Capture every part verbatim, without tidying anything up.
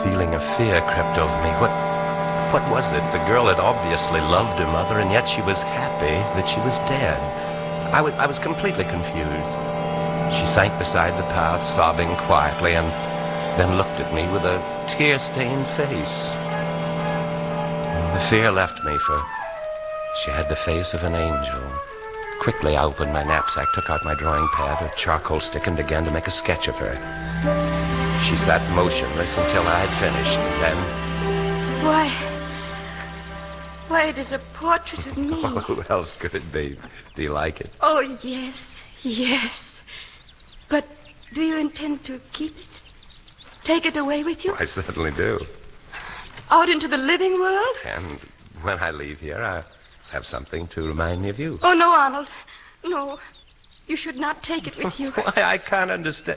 feeling of fear crept over me. What, what was it? The girl had obviously loved her mother, and yet she was happy that she was dead. I was, I was completely confused. She sank beside the path, sobbing quietly, and then looked at me with a tear-stained face. The fear left me, for she had the face of an angel. Quickly, I opened my knapsack, took out my drawing pad, a charcoal stick, and began to make a sketch of her. She sat motionless until I had finished, and then... Why... Why, it is a portrait of me. Oh, who else could it be? Do you like it? Oh, yes, yes. But do you intend to keep it? Take it away with you? I certainly do. Out into the living world? And when I leave here, I'll have something to remind me of you. Oh, no, Arnold. No. You should not take it with you. Why, I can't understand.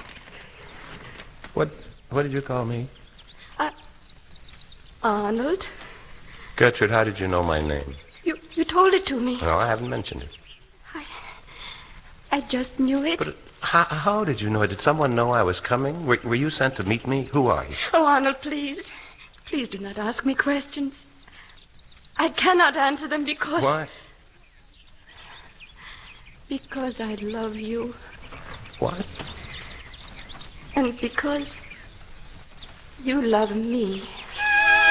What, what did you call me? Uh, Arnold? Gertrude, how did you know my name? You you told it to me. No, I haven't mentioned it. I I just knew it. But how, how did you know it? Did someone know I was coming? Were, were you sent to meet me? Who are you? Oh, Arnold, please. Please do not ask me questions. I cannot answer them because... Why? Because I love you. What? And because you love me.